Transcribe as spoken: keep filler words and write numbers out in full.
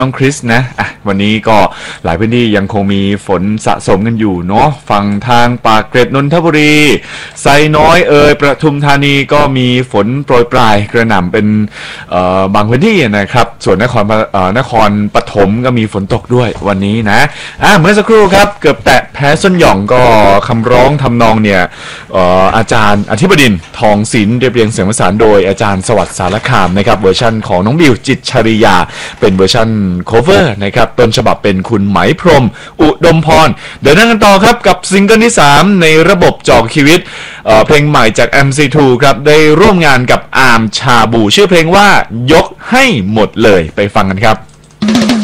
น้องคริสนะอ่ะวันนี้ก็หลายพื้นที่ยังคงมีฝนสะสมกันอยู่เนาะฝั่งทางปากเกร็ดนนทบุรีไซน้อยเอ่ยประทุมธานีก็มีฝนโปรยปลายกระหน่ำเป็นบางพื้นที่นะครับส่วนนครนครปฐมก็มีฝนตกด้วยวันนี้นะอ่ะเมื่อสักครู่ครับเกือบแตะแพ้ส้นหย่องก็คำร้องทำนองเนี่ยอาจารย์อธิบดินทร์ทองศิลป์เรียบเรียงเสียงประสานโดยอาจารย์สวัสดิ์สารคามนะครับเวอร์ชันของน้องบิวจิตรชริยาเป็นเวอร์ชันcover นะครับต้นฉบับเป็นคุณไหมพรหมอุดมพรเดี๋ยวนั่งกันต่อครับกับซิงเกิลที่สามในระบบจอกชีวิต เ, เพลงใหม่จาก เอ็ม ซี ทู ครับได้ร่วมงานกับอาร์มชาบูชื่อเพลงว่ายกให้หมดเลยไปฟังกันครับ